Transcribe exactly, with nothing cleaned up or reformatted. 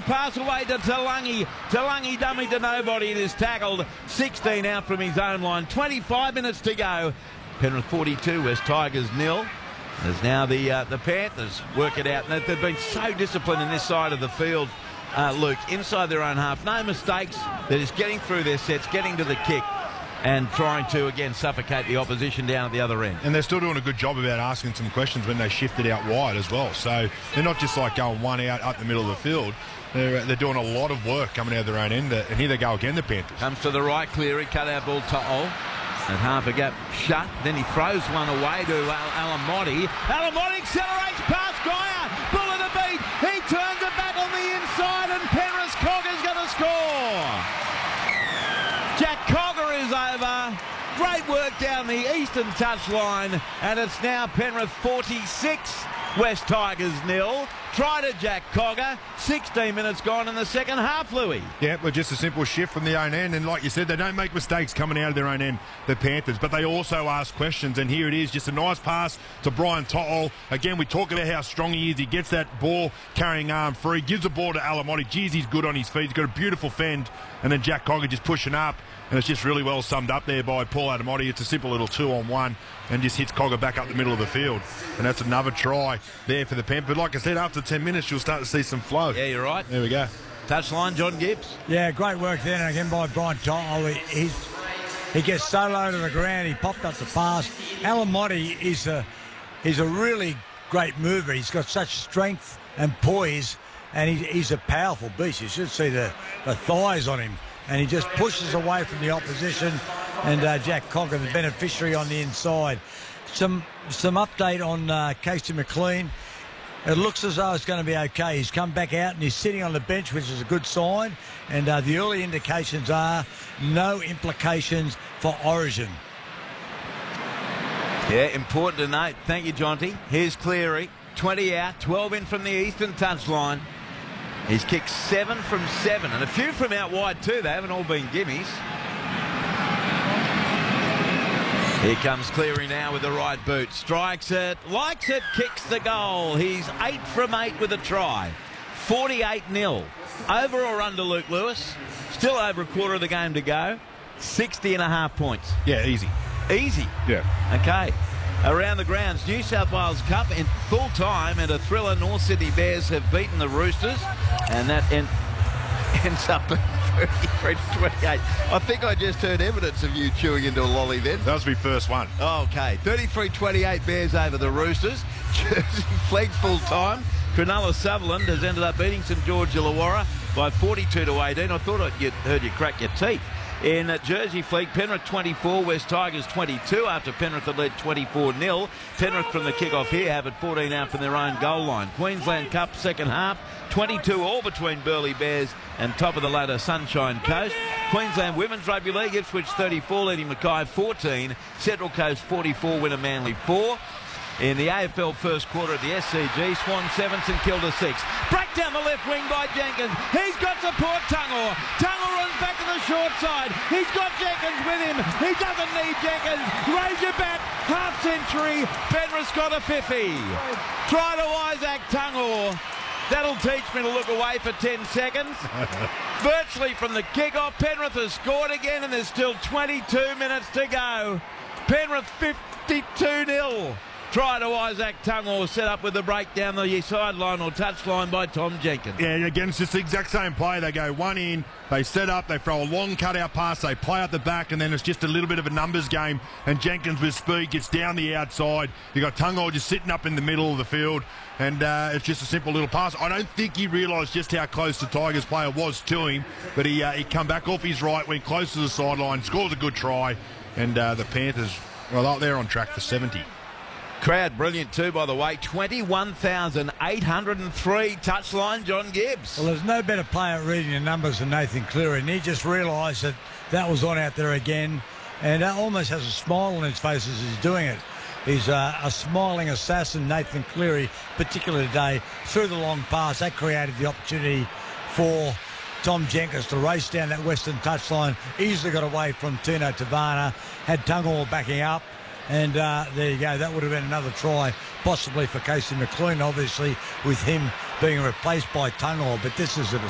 pass away to Talangi. Talangi dummy to nobody. It is tackled. sixteen out from his own line. twenty-five minutes to go. Penrith forty-two, West Tigers nil. There's now the uh, the Panthers work it out. They've been so disciplined in this side of the field, uh, Luke, inside their own half. No mistakes. They're just getting through their sets, getting to the kick, and trying to, again, suffocate the opposition down at the other end. And they're still doing a good job about asking some questions when they shift it out wide as well. So they're not just like going one out up the middle of the field. They're, they're doing a lot of work coming out of their own end. And here they go again, the Panthers. Comes to the right, Cleary, cut out ball to Ol. And half a gap shut. Then he throws one away to Al Alamotti. Alamotti accelerates past Geyer. Bull in the beat. He turns it back on the inside, and Penrith Cogger's going to score. Jack Cogger is over. Great work down the eastern touchline, and it's now Penrith forty-six, West Tigers nil. Try to Jack Cogger. sixteen minutes gone in the second half, Louis. Yeah, but just a simple shift from the own end. And like you said, they don't make mistakes coming out of their own end, the Panthers, but they also ask questions. And here it is, just a nice pass to Brian To'o. Again, we talk about how strong he is. He gets that ball carrying arm free, gives the ball to Alamotti. Geez, he's good on his feet. He's got a beautiful fend. And then Jack Cogger just pushing up. And it's just really well summed up there by Paul Alamotti. It's a simple little two-on-one and just hits Cogger back up the middle of the field. And that's another try there for the Panthers. But like I said, after ten minutes, you'll start to see some flow. Yeah, you're right. There we go. Touchline, John Gibbs. Yeah, great work there. And again by Brian To'o. He, he's, he gets so low to the ground. He popped up the pass. Alamotti is a, he's a really great mover. He's got such strength and poise. And he, he's a powerful beast. You should see the, the thighs on him. And he just pushes away from the opposition. And uh, Jack Cogger, the beneficiary on the inside. Some some update on uh, Casey McLean. It looks as though it's going to be okay. He's come back out and he's sitting on the bench, which is a good sign. And uh, the early indications are no implications for Origin. Yeah, important to note. Thank you, Jonty. Here's Cleary. twenty out, twelve in from the eastern touchline. He's kicked seven from seven, and a few from out wide too. They haven't all been gimmies. Here comes Cleary now with the right boot. Strikes it, likes it, kicks the goal. He's eight from eight with a try. forty-eight nil. Over or under, Luke Lewis? Still over a quarter of the game to go. sixty and a half points. Yeah, easy. Easy? Yeah. Okay. Around the grounds, New South Wales Cup in full time, and a thriller. North Sydney Bears have beaten the Roosters, and that en ends up at thirty-three to twenty-eight. I think I just heard evidence of you chewing into a lolly then. That was my first one. Okay, thirty-three twenty-eight Bears over the Roosters. Jersey Flegg full time. Cronulla Sutherland has ended up beating St George Illawarra by forty-two to eighteen. I thought I'd get, heard you crack your teeth. In uh, Jersey Flegg, Penrith twenty-four, West Tigers twenty-two after Penrith had led twenty-four nil. Penrith from the kick-off here have it fourteen out from their own goal line. Queensland Cup second half, twenty-two all between Burleigh Bears and top of the ladder Sunshine Coast. Queensland Women's Rugby League, Ipswich thirty-four, leading Mackay fourteen. Central Coast forty-four, winner Manly four. In the A F L first quarter at the S C G, Swan seven, St Kilda six. Break down the left wing by Jenkins. He's got support, Tungor. Tungor runs back to the short side. He's got Jenkins with him. He doesn't need Jenkins. Raise your bat. Half century. Penrith's got a fifty. Try to Isaac Tungor. That'll teach me to look away for ten seconds. Virtually from the kick-off, Penrith has scored again, and there's still twenty-two minutes to go. Penrith fifty-two nil. Try to Isaac Tungor, set up with the break down the sideline or touchline by Tom Jenkins. Yeah, again, it's just the exact same play. They go one in, they set up, they throw a long cutout pass, they play out the back, and then it's just a little bit of a numbers game. And Jenkins with speed gets down the outside. You got Tungor just sitting up in the middle of the field, and uh, it's just a simple little pass. I don't think he realised just how close the Tigers player was to him, but he uh, he come back off his right, went close to the sideline, scores a good try, and uh, the Panthers, well, they're on track for seventy. Crowd brilliant too, by the way. twenty-one thousand eight hundred three. Touchline, John Gibbs. Well, there's no better player at reading the numbers than Nathan Cleary, and he just realised that that was on out there again, and uh, almost has a smile on his face as he's doing it. He's uh, a smiling assassin, Nathan Cleary, particularly today, through the long pass. That created the opportunity for Tom Jenkins to race down that western touchline. Easily got away from Tino Tavana, had Tungor backing up. And uh, there you go. That would have been another try, possibly for Casey McLean, obviously, with him being replaced by Tungor. But this is a